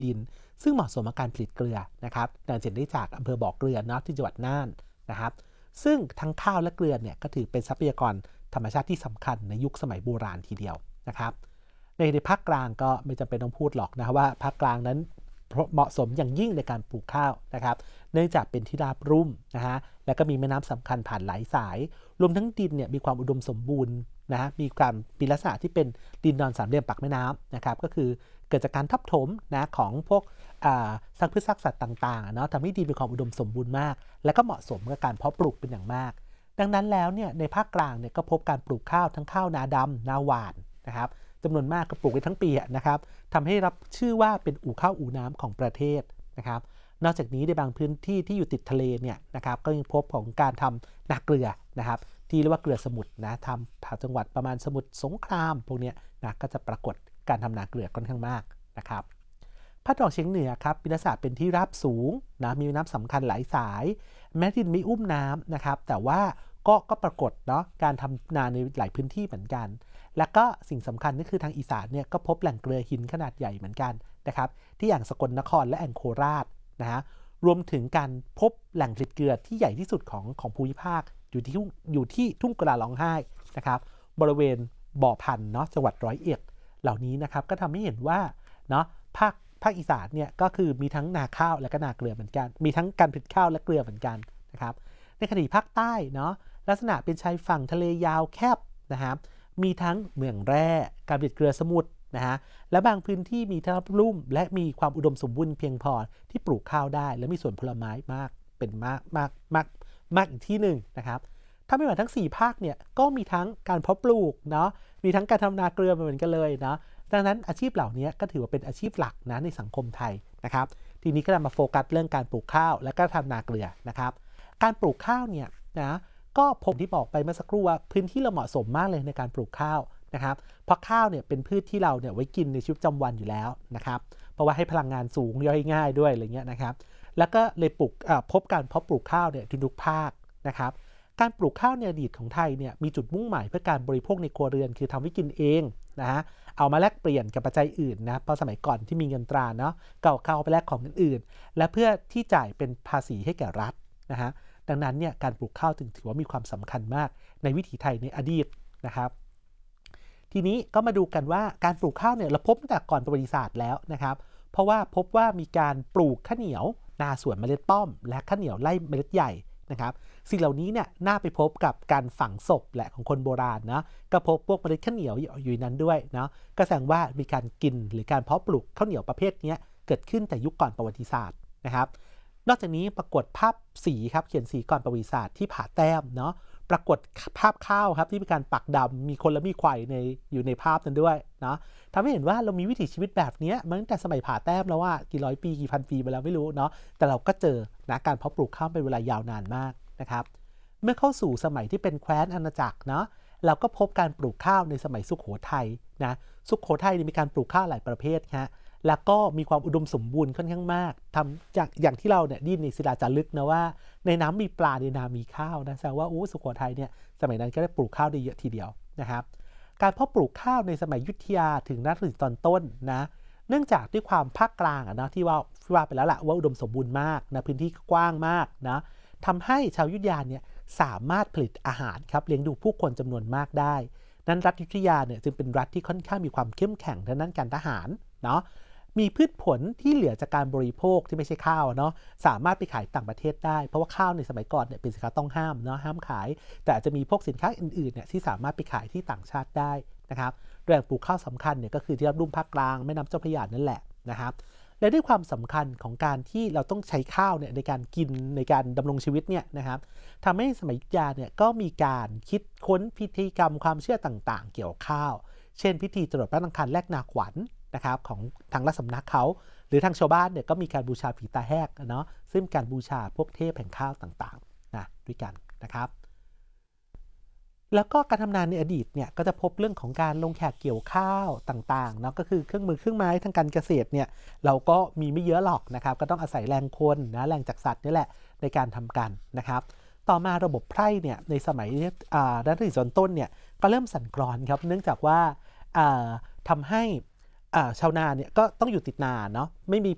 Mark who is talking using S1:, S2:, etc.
S1: ดินซึ่งเหมาะสมกับการผลิตเกลือนะครับดังเห็นได้จากอำเภอบ่อเกลือเนาะที่จังหวัดน่านนะครับซึ่งทั้งข้าวและเกลือเนี่ยก็ถือเป็นทรัพยากรธรรมชาติที่สำคัญในยุคสมัยโบราณทีเดียวนะครับในภาคกลางก็ไม่จำเป็นต้องพูดหรอกนะว่าภาคกลางนั้นเหมาะสมอย่างยิ่งในการปลูกข้าวนะครับเนื่องจากเป็นที่ราบรุ่มนะฮะและก็มีแม่น้ำสำคัญผ่านหลายสายรวมทั้งดินเนี่ยมีความอุดมสมบูรณ์นะมีลักษณะที่เป็นดินดอนสามเหลี่ยมปากแม่น้ำนะครับก็คือเกิดจากการทับถมนะของพวกซากพืชซากสัตว์ต่างๆเนาะทำให้ดินมีความอุดมสมบูรณ์มากและก็เหมาะสมกับการเพาะปลูกเป็นอย่างมากดังนั้นแล้วเนี่ยในภาคกลางเนี่ยก็พบการปลูกข้าวทั้งข้าวนาดำนาหวานนะครับจำนวนมากก็ปลูกได้ทั้งปีนะครับทำให้รับชื่อว่าเป็นอู่ข้าวอู่น้ำของประเทศนะครับนอกจากนี้ในบางพื้นที่ที่อยู่ติดทะเลเนี่ยนะครับก็ยังพบของการทำนาเกลือนะครับที่เรียกว่าเกลือสมุทรนะทำผ่าจังหวัดประมาณสมุทรสงครามพวกนี้นะก็จะปรากฏการทำนาเกลือค่อนข้างมากนะครับภาคตะวันออกเฉียงเหนือครับมีลักษณะเป็นที่ราบสูงนะมีน้ำสำคัญหลายสายแม้ดินไม่อุ้มน้ำนะครับแต่ว่าก็ปรากฏเนาะการทำนาในหลายพื้นที่เหมือนกันแล้วก็สิ่งสำคัญก็คือทางอีสานเนี่ยก็พบแหล่งเกลือหินขนาดใหญ่เหมือนกันนะครับที่อย่างสกลนครและแอ่งโคราชนะฮะรวมถึงการพบแหล่งผลิตเกลือที่ใหญ่ที่สุดของภูมิภาคอยู่ที่ทุ่งกุลาร้องไห้นะครับบริเวณบ่อพันเนาะจังหวัด101เหล่านี้นะครับก็ทำให้เห็นว่าเนาะภาคอีสานเนี่ยก็คือมีทั้งนาข้าวและก็นาเกลือเหมือนกันมีทั้งการผลิตข้าวและเกลือเหมือนกันนะครับในขณะที่ภาคใต้เนาะลักษณะเป็นชายฝั่งทะเลยาวแคบนะครับมีทั้งเหมืองแร่การผลิตเกลือสมุทรนะฮะและบางพื้นที่มีที่ราบลุ่มและมีความอุดมสมบูรณ์เพียงพอที่ปลูกข้าวได้และมีสวนผลไม้มากเป็นมากอีกที่หนึ่งนะครับถ้าไม่ว่าทั้ง4ภาคเนี่ยก็มีทั้งการเพาะปลูกเนาะมีทั้งการทำนาเกลือเหมือนกันเลยเนาะดังนั้นอาชีพเหล่านี้ก็ถือว่าเป็นอาชีพหลักนะในสังคมไทยนะครับทีนี้ก็จะมาโฟกัสเรื่องการปลูกข้าวและก็ทำนาเกลือนะครับการปลูกข้าวเนี่ยนะก็ผมที่บอกไปเมื่อสักครู่ว่าพื้นที่เราเหมาะสมมากเลยในการปลูกข้าวนะครับเพราะข้าวเนี่ยเป็นพืชที่เราเนี่ยไว้กินในชีวิตประจำวันอยู่แล้วนะครับเพราะว่าให้พลังงานสูงย่อยง่ายด้วยอะไรเงี้ยนะครับแล้วก็เลยพบการเพาะปลูกข้าวเนี่ยทุกภาคนะครับการปลูกข้าวในอดีตของไทยเนี่ยมีจุดมุ่งหมายเพื่อการบริโภคในครัวเรือนคือทำไว้กินเองนะฮะเอามาแลกเปลี่ยนกับปัจจัยอื่นนะเพราะสมัยก่อนที่มีเงินตราเนาะเก่าเข้าไปแลกของอื่นๆและเพื่อที่จ่ายเป็นภาษีให้แก่รัฐนะฮะดังนั้นเนี่ยการปลูกข้าวถึงถือว่ามีความสำคัญมากในวิถีไทยในอดีตนะครับทีนี้ก็มาดูกันว่าการปลูกข้าวเนี่ยเราพบตั้งแต่ก่อนประวัติศาสตร์แล้วนะครับเพราะว่าพบว่ามีการปลูกข้าวเหนียวนาสวนเมล็ดป้อมและข้าวเหนียวไร่เมล็ดใหญ่นะครับสิ่งเหล่านี้เนี่ยน่าไปพบกับการฝังศพแหละของคนโบราณนะก็พบพวกเมล็ดข้าวเหนียวอยู่นั้นด้วยเนาะก็แสดงว่ามีการกินหรือการเพาะปลูกข้าวเหนียวประเภทนี้เกิดขึ้นแต่ยุคก่อนประวัติศาสตร์นะครับนอกจากนี้ปรากฏภาพสีครับเขียนสีก่อนประวัติศาสตร์ที่ผาแต้มเนาะปรากฏภาพข้าวครับที่มีการปักดำมีคนและมีควายอยู่ในภาพนั้นด้วยเนาะทำให้เห็นว่าเรามีวิถีชีวิตแบบนี้มาตั้งแต่สมัยผาแต้มแล้วว่ากี่ร้อยปีกี่พันปีมาแล้วไม่รู้เนาะแต่เราก็เจอนะการเพาะปลูกข้าวเป็นเวลายาวนานมากนะครับเมื่อเข้าสู่สมัยที่เป็นแคว้นอาณาจักรเนาะเราก็พบการปลูกข้าวในสมัยสุโขทัยนะสุโขทัยมีการปลูกข้าวหลายประเภทฮะแล้วก็มีความอุดมสมบูรณ์ค่อนข้างมากทำอย่างที่เราเนี่ยได้ยินในศิลาจารึกนะว่าในน้ำมีปลาในนามีข้าวนะแสดงว่าสุโขทัยเนี่ยสมัยนั้นก็ได้ปลูกข้าวได้เยอะทีเดียวนะครับการเพาะปลูกข้าวในสมัยอยุธยาถึงรัชกาลตอนต้นนะเนื่องจากด้วยความภาคกลางนะที่ว่าไปแล้วละว่าอุดมสมบูรณ์มากนะพื้นที่กว้างมากนะทำให้ชาวอยุธยาเนี่ยสามารถผลิตอาหารครับเลี้ยงดูผู้คนจำนวนมากได้นั้นรัฐอยุธยาเนี่ยจึงเป็นรัฐที่ค่อนข้างมีความเข้มแข็งทางด้านการทหารเนาะมีพืชผลที่เหลือจากการบริโภคที่ไม่ใช่ข้าวเนาะสามารถไปขายต่างประเทศได้เพราะว่าข้าวในสมัยก่อนเนี่ยเป็นสินค้าต้องห้ามเนาะห้ามขายแต่อาจจะมีพวกสินค้าอื่นๆเนี่ยที่สามารถไปขายที่ต่างชาติได้นะครับแหล่งปลูกข้าวสำคัญเนี่ยก็คือที่รับรุ่มภาคกลางแม่น้ำเจ้าพระยานั่นแหละนะครับและด้วยความสำคัญของการที่เราต้องใช้ข้าวเนี่ยในการกินในการดำรงชีวิตเนี่ยนะครับทำให้สมัยอยุธยาเนี่ยก็มีการคิดค้นพิธีกรรมความเชื่อต่างๆเกี่ยวกับข้าวเช่นพิธีจรดพระอังคารแลกนาขวัญนะครับของทางราชสำนักเขาหรือทางชาวบ้านเนี่ยก็มีการบูชาผีตาแหกเนาะซึ่งการบูชาพวกเทพแห่งข้าวต่างๆนะด้วยกันนะครับแล้วก็การทำนาในอดีตเนี่ยก็จะพบเรื่องของการลงแขกเกี่ยวข้าวต่างๆเนาะก็คือเครื่องมือเครื่องไม้ทางการเกษตรเนี่ยเราก็มีไม่เยอะหรอกนะครับก็ต้องอาศัยแรงคนนะแรงจากสัตว์นี่แหละในการทำกันนะครับต่อมาระบบไพร่เนี่ยในสมัยรัชกาลที่ต้นเนี่ยก็เริ่มสั่นคลอนครับเนื่องจากว่าทำให้ชาวนาเนี่ยก็ต้องอยู่ติดนาเนาะไม่มี